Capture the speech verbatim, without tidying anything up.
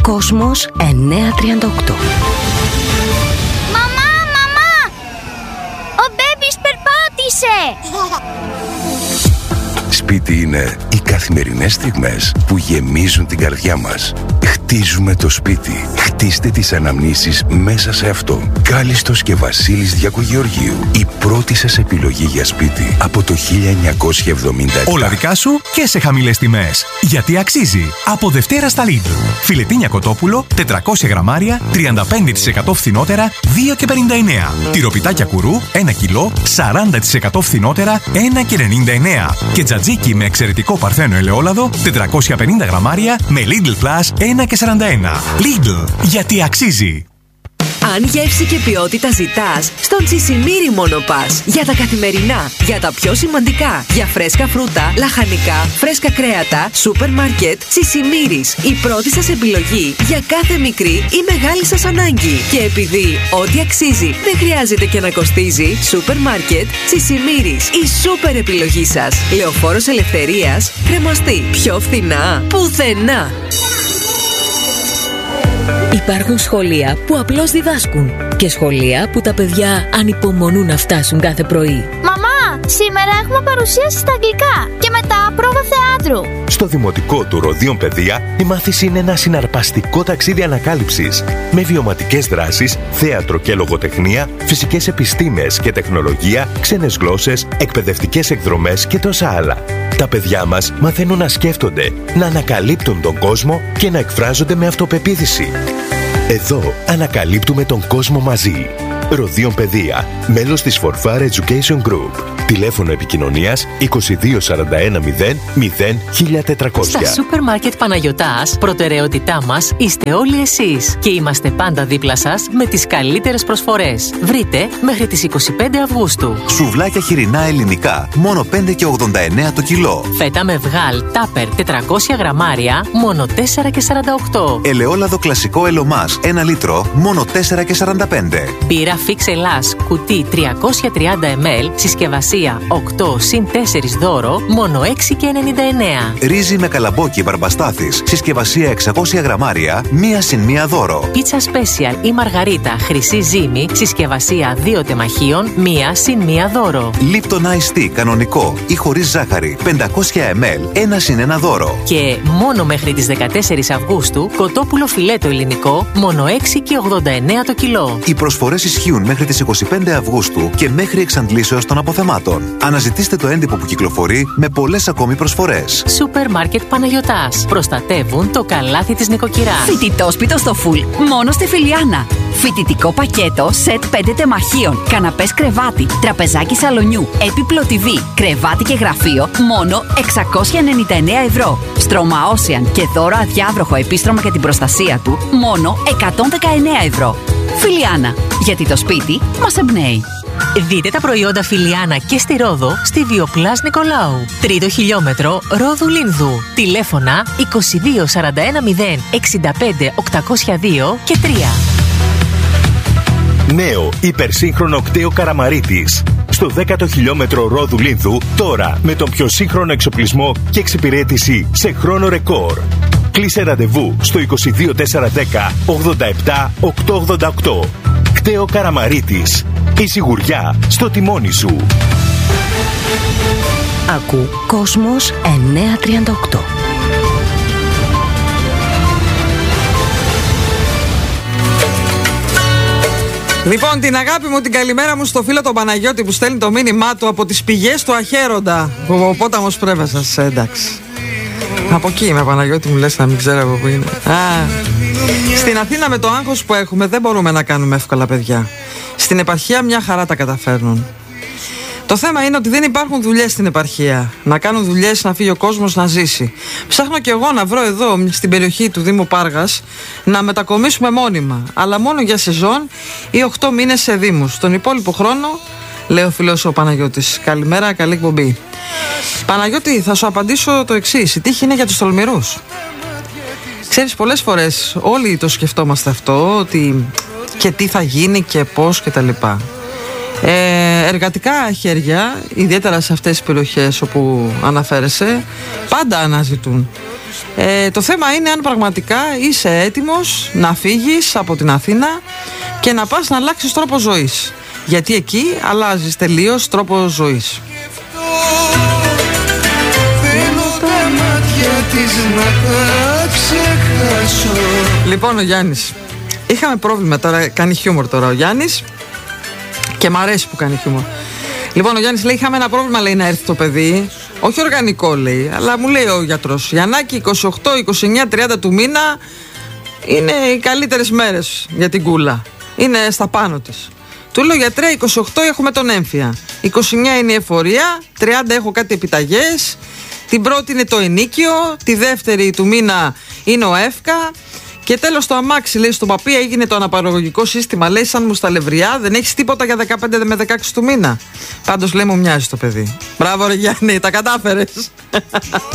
Κόσμος εννιακόσια τριάντα οκτώ. Μαμά, μαμά! Ο μπέμπις περπάτησε! Σπίτι είναι οι καθημερινές στιγμές που γεμίζουν την καρδιά μας. Χτίζουμε το σπίτι. Χτίστε τις αναμνήσεις μέσα σε αυτό. Κάλιστος και Βασίλης Διακογεωργίου. Η πρώτη σας επιλογή για σπίτι από το χίλια εννιακόσια εβδομήντα επτά. Όλα δικά σου και σε χαμηλές τιμές. Γιατί αξίζει. Από Δευτέρα στα Lidl. Φιλετίνια κοτόπουλο τετρακόσια γραμμάρια τριάντα πέντε τοις εκατό φθηνότερα δύο και πενήντα εννέα. Τυροπιτάκια κουρού ένα κιλό σαράντα τοις εκατό φθηνότερα ένα και ενενήντα εννέα. Και τζατζίκι με εξαιρετικό παρθένο ελαιόλαδο τετρακόσια πενήντα γραμμάρια με Lidl Plus ένα και σαράντα ένα. Lidl, γιατί αξίζει. Αν γεύση και ποιότητα ζητάς, στον Τσισιμίρι μόνο πας. Για τα καθημερινά, για τα πιο σημαντικά, για φρέσκα φρούτα, λαχανικά, φρέσκα κρέατα, σούπερ μάρκετ, Τσισιμίρις. Η πρώτη σας επιλογή για κάθε μικρή ή μεγάλη σας ανάγκη. Και επειδή ό,τι αξίζει δεν χρειάζεται και να κοστίζει, σούπερ μάρκετ, Τσισιμίρις. Η σούπερ επιλογή σας. Λεωφόρος Ελευθερίας, Κρεμαστή. Πιο φθηνά, πουθενά. Υπάρχουν σχολεία που απλώς διδάσκουν και σχολεία που τα παιδιά ανυπομονούν να φτάσουν κάθε πρωί. Μαμά, σήμερα έχουμε παρουσίαση στα αγγλικά και μετά πρόβα θεάτρου. Στο Δημοτικό του Ροδίων Παιδεία, η μάθηση είναι ένα συναρπαστικό ταξίδι ανακάλυψης με βιωματικές δράσεις, θέατρο και λογοτεχνία, φυσικές επιστήμες και τεχνολογία, ξένες γλώσσες, εκπαιδευτικές εκδρομές και τόσα άλλα. Τα παιδιά μας μαθαίνουν να σκέφτονται, να ανακαλύπτουν τον κόσμο και να εκφράζονται με αυτοπεποίθηση. Εδώ ανακαλύπτουμε τον κόσμο μαζί. Ροδίων Παιδεία, μέλος της φορφάρ Education Group. Τηλέφωνο επικοινωνίας είκοσι δύο σαράντα ένα μηδέν μηδέν χίλια τετρακόσια. Στα σούπερ μάρκετ Παναγιωτάς, προτεραιότητά μας είστε όλοι εσείς και είμαστε πάντα δίπλα σας με τις καλύτερες προσφορές. Βρείτε μέχρι τις είκοσι πέντε Αυγούστου. Σουβλάκια χοιρινά ελληνικά, μόνο πέντε και ογδόντα εννέα το κιλό. Φέτα με βγάλ τάπερ τετρακόσια γραμμάρια, μόνο τέσσερα και σαράντα οκτώ. Ελαιόλαδο κλασικό Ελωμάς, ένα λίτρο, μόνο τέσσερα και σαράντα πέντε. Πύρα Fix Ελλάς, κουτί τριακόσια τριάντα μιλιλίτρα, συσκευασία οκτώ συν τέσσερα δώρο, μόνο έξι και ενενήντα εννέα. Ρύζι με καλαμπόκι Μπαρμπαστάθης, συσκευασία εξακόσια γραμμάρια, μία συν μία δώρο. Πίτσα Special ή Μαργαρίτα χρυσή ζύμη, συσκευασία δύο τεμαχίων, μία συν μία δώρο. Lipton Ice Tea κανονικό ή χωρίς ζάχαρη, πεντακόσια μιλιλίτρα, ένα συν ένα δώρο. Και μόνο μέχρι τις δεκατέσσερις Αυγούστου, κοτόπουλο φιλέτο ελληνικό, μόνο έξι και ογδόντα εννέα το κιλό. Οι προσφορές ισχύουν μέχρι τις είκοσι πέντε Αυγούστου και μέχρι εξαντλήσεως των αποθεμάτων. Αναζητήστε το έντυπο που κυκλοφορεί με πολλές ακόμη προσφορές. Σούπερ μάρκετ Παναγιωτάς. Προστατεύουν το καλάθι της νοικοκυράς. Φοιτητόσπιτο στο φουλ, μόνο στη Φιλιάνα. Φοιτητικό πακέτο, σετ πέντε τεμαχίων, καναπές κρεβάτι, τραπεζάκι σαλονιού, έπιπλο τι βι, κρεβάτι και γραφείο, μόνο εξακόσια ενενήντα εννέα ευρώ. Στρώμα Ocean και δώρο αδιάβροχο επίστρωμα για την προστασία του, μόνο εκατόν δεκαεννέα ευρώ. Φιλιάνα, γιατί το σπίτι μας εμπνέει. Δείτε τα προϊόντα Φιλιάνα και στη Ρόδο στη Βιοπλάς Νικολάου. Τρίτο χιλιόμετρο Ρόδου Λίνδου. Τηλέφωνα είκοσι δύο σαράντα ένα μηδέν εξήντα πέντε οκτακόσια δύο και τρία. Νέο υπερσύγχρονο κτέο Καραμαρίτης. Στο δέκατο χιλιόμετρο Ρόδου Λίνδου, τώρα με τον πιο σύγχρονο εξοπλισμό και εξυπηρέτηση σε χρόνο ρεκόρ. Κλείσε ραντεβού στο είκοσι δύο τετρακόσια δέκα ογδόντα επτά οκτακόσια ογδόντα οκτώ. Κτέο Καραμαρίτης. Η σιγουριά στο τιμόνι σου. Ακού Κόσμος εννιακόσια τριάντα οκτώ. Λοιπόν, την αγάπη μου, την καλημέρα μου στο φίλο τον Παναγιώτη που στέλνει το μήνυμά του από τις πηγές του Αχέροντα. Ο πόταμος Πρέβεζας, εντάξει. Από εκεί είμαι, Παναγιώτη, μου λες να μην ξέρω από πού είναι. Α, στην Αθήνα με το άγχος που έχουμε δεν μπορούμε να κάνουμε εύκολα παιδιά. Στην επαρχία μια χαρά τα καταφέρνουν. Το θέμα είναι ότι δεν υπάρχουν δουλειές στην επαρχία. Να κάνουν δουλειές, να φύγει ο κόσμος να ζήσει. Ψάχνω κι εγώ να βρω εδώ στην περιοχή του Δήμου Πάργας να μετακομίσουμε μόνιμα. Αλλά μόνο για σεζόν ή οκτώ μήνες σε δήμους. Τον υπόλοιπο χρόνο, λέει ο φίλος ο Παναγιώτης. Καλημέρα, καλή εκπομπή. Παναγιώτη, θα σου απαντήσω το εξής. Η τύχη είναι για τους τολμηρούς. Ξέρεις, πολλές φορές όλοι το σκεφτόμαστε αυτό, ότι και τι θα γίνει και πώς και τα λοιπά. Ε, εργατικά χέρια, ιδιαίτερα σε αυτές τις περιοχές όπου αναφέρεσαι, πάντα αναζητούν. Ε, το θέμα είναι αν πραγματικά είσαι έτοιμος να φύγεις από την Αθήνα και να πας να αλλάξεις τρόπο ζωής. Γιατί εκεί αλλάζεις τελείως τρόπο ζωής. Λοιπόν, ο Γιάννης, είχαμε πρόβλημα τώρα, κάνει χιούμορ τώρα ο Γιάννης και μ' αρέσει που κάνει χιούμορ. Λοιπόν, ο Γιάννης λέει: είχαμε ένα πρόβλημα, λέει, να έρθει το παιδί. Όχι οργανικό, λέει, αλλά μου λέει ο γιατρός: Γιαννάκη, είκοσι οκτώ, είκοσι εννιά, τριάντα του μήνα είναι οι καλύτερες μέρες για την κούλα. Είναι στα πάνω της. Του λέω: γιατρέ, είκοσι οκτώ έχουμε τον έμφυα, είκοσι εννιά είναι η εφορία, τριάντα έχω κάτι επιταγές. Την πρώτη είναι το ενίκιο, τη δεύτερη του μήνα είναι ο εύκα. Και τέλος το αμάξι, λέει, στο παπί έγινε το αναπαραγωγικό σύστημα, λέει, σαν μουσταλευριά. Δεν έχεις τίποτα για δεκαπέντε με δεκαέξι του μήνα. Πάντως, λέει, μου μοιάζει το παιδί. Μπράβο, ρε Γιάννη, τα κατάφερες.